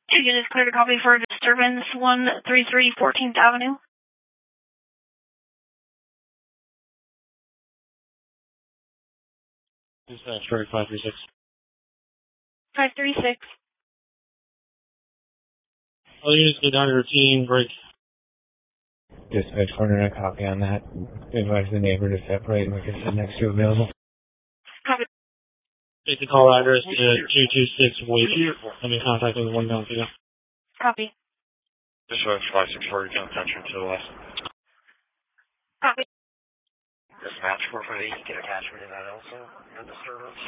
2 units clear to copy for disturbance 133 14th Avenue. Dispatch for 536. 536. All units get down to routine break. Dispatch corner, a copy on that. Advise the neighbor to separate and we can sit next to available. Copy. Take the call address to 226 Wait. Let me contact with one down to you. Copy. Dispatch 564, return attention to the west. Copy. Dispatch 458, get attachment to that also, and disturbance.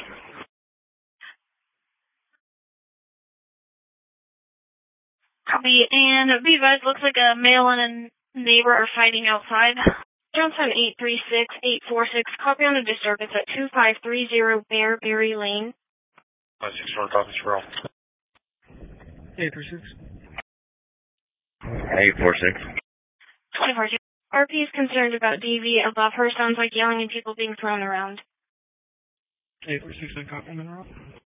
Copy. And be advised, looks like a male and a neighbor are fighting outside. Johnson 836-846, copy on the disturbance at 2530 Bearberry Lane. 564, copies for all. 836. 846. 24. RP is concerned about DV above her. Sounds like yelling and people being thrown around. 846, and copy on the road.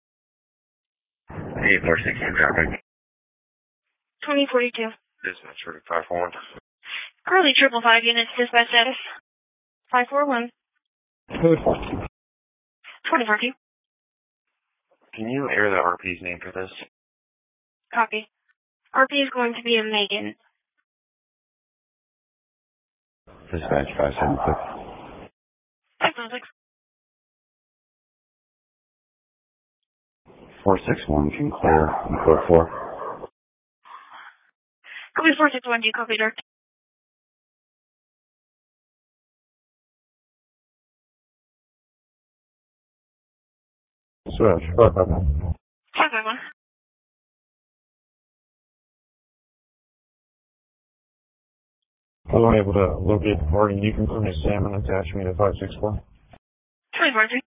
846, traffic. 2042. Dispatch 541. Curly 555 units, dispatch status. 541. Code 2042. Can you air the RP's name for this? Copy. RP is going to be a Megan. Dispatch 576. 576. 461 can clear on code 4. Copy 461, do you copy direct? Dispatch 551. 551. I was unable to locate the party. You confirm his salmon attachment to 564. 2043.